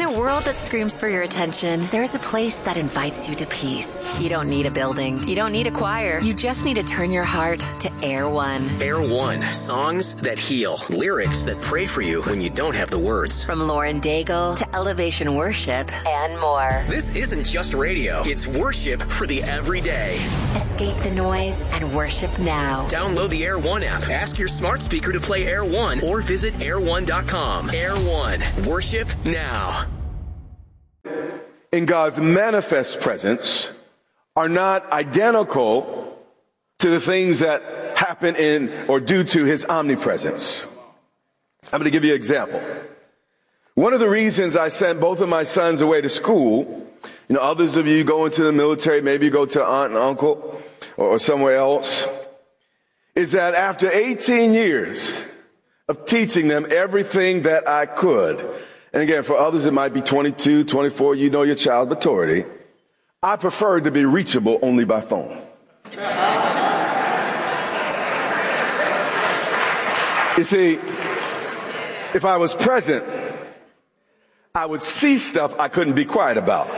a world that screams for your attention, there's a place that invites you to peace. You don't need a building. You don't need a choir. You just need to turn your heart to Air One. Air One. Songs that heal. Lyrics that pray for you when you don't have the words. From Lauren Daigle to Elevation Worship and more. This isn't just radio. It's worship for the everyday. Escape the noise and worship now. Download the Air One app. Ask your smart speaker to play Air One or visit air1.com. Air One. Worship now. In God's manifest presence are not identical to the things that happen in or due to his omnipresence. I'm going to give you an example. One of the reasons I sent both of my sons away to school, others of you go into the military, maybe you go to aunt and uncle or somewhere else, is that after 18 years of teaching them everything that I could, and again, for others it might be 22, 24, you know your child's maturity, I preferred to be reachable only by phone. You see, if I was present, I would see stuff I couldn't be quiet about.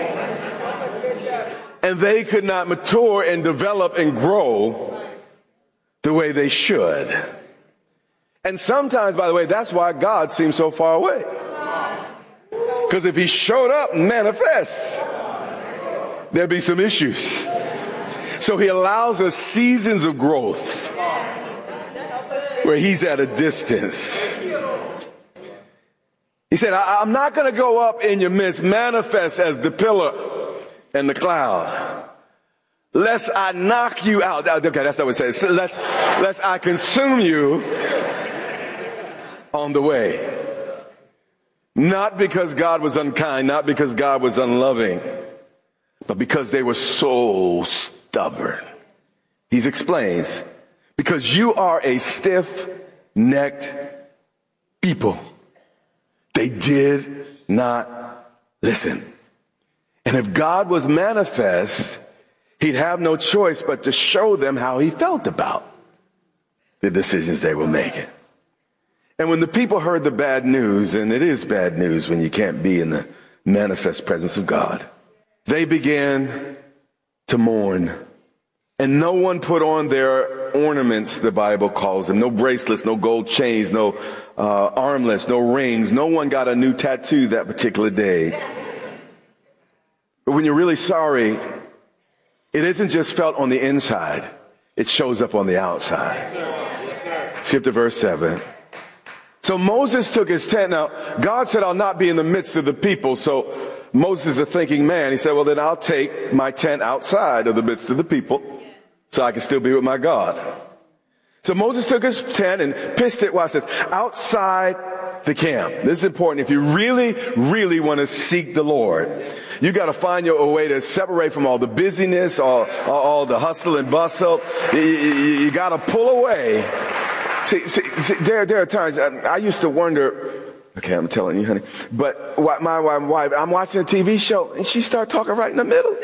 And they could not mature and develop and grow the way they should. And sometimes, by the way, that's why God seems so far away. Because if he showed up and manifest, there'd be some issues. So he allows us seasons of growth where he's at a distance. He said, I'm not going to go up in your midst, manifest as the pillar and the cloud, lest I knock you out. Okay, that's not what it says. Lest I consume you on the way. Not because God was unkind, not because God was unloving, but because they were so stubborn. He explains, because you are a stiff-necked people. They did not listen. And if God was manifest, he'd have no choice but to show them how he felt about the decisions they were making. And when the people heard the bad news, and it is bad news when you can't be in the manifest presence of God, they began to mourn. And no one put on their ornaments, the Bible calls them. No bracelets, no gold chains, no armlets, no rings. No one got a new tattoo that particular day. But when you're really sorry, it isn't just felt on the inside. It shows up on the outside. Yes, sir. Skip to verse 7. So Moses took his tent. Now, God said, I'll not be in the midst of the people. So Moses is a thinking man. He said, well, then I'll take my tent outside of the midst of the people so I can still be with my God. So Moses took his tent and pitched it, well, it says, outside the camp. This is important. If you really, really want to seek the Lord, you got to find your way to separate from all the busyness, all the hustle and bustle. You got to pull away. See, there are times I used to wonder, okay, I'm telling you, honey, but my wife, I'm watching a TV show and she started talking right in the middle.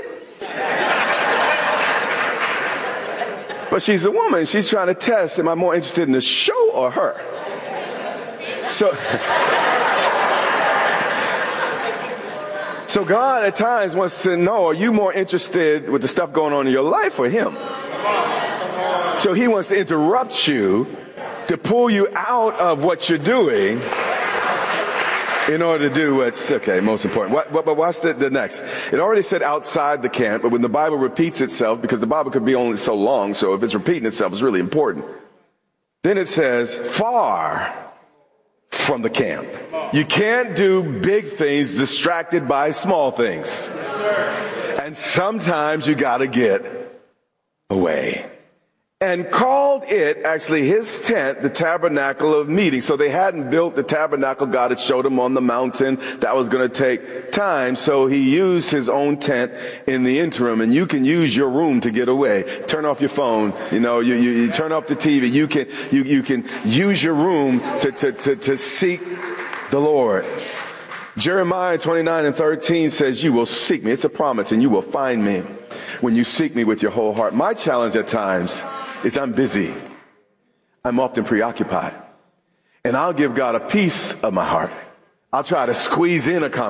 But she's a woman. She's trying to test, am I more interested in the show or her? So God at times wants to know, are you more interested with the stuff going on in your life or him? So he wants to interrupt you to pull you out of what you're doing in order to do what's, most important. But what's the next? It already said outside the camp, but when the Bible repeats itself, because the Bible could be only so long, so if it's repeating itself, it's really important. Then it says far from the camp. You can't do big things distracted by small things. And sometimes you got to get away. And called it, actually, his tent, the tabernacle of meeting. So they hadn't built the tabernacle. God had showed him on the mountain. That was going to take time. So he used his own tent in the interim. And you can use your room to get away. Turn off your phone. You turn off the TV. You can use your room to seek the Lord. Jeremiah 29:13 says, you will seek me. It's a promise, and you will find me when you seek me with your whole heart. My challenge at times is I'm busy. I'm often preoccupied. And I'll give God a piece of my heart. I'll try to squeeze in a conversation.